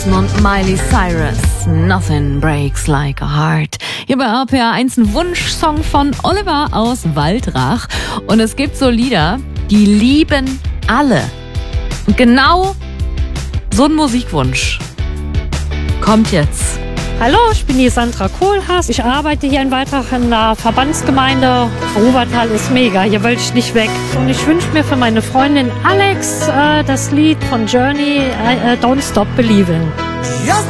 Johnson und Miley Cyrus. Nothing breaks like a heart. Hier bei RPA 1 ein Wunschsong von Oliver aus Waldrach. Und es gibt so Lieder, die lieben alle. Und genau so ein Musikwunsch kommt jetzt. Hallo, ich bin die Sandra Kohlhaas. Ich arbeite hier in Waldrach in der Verbandsgemeinde. Ruwertal ist mega, hier will ich nicht weg. Und ich wünsche mir für meine Freundin Alex das Lied von Journey, Don't Stop Believing.